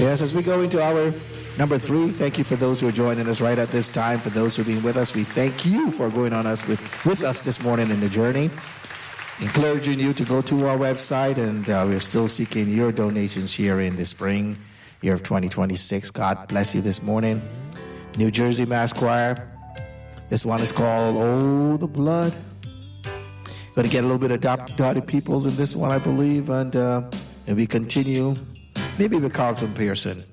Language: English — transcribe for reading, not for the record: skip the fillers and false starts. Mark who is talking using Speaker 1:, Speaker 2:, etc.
Speaker 1: Yes, as we go into our number 3, thank you for those who are joining us right at this time. For those who have been with us, we thank you for going on us with us this morning in the journey. Encouraging you to go to our website, and we're still seeking your donations here in the spring year of 2026. God bless you this morning. New Jersey Mass Choir. This one is called Oh, the Blood. Going to get a little bit of Dottie Peoples in this one, I believe, and we continue maybe with Carlton Pearson.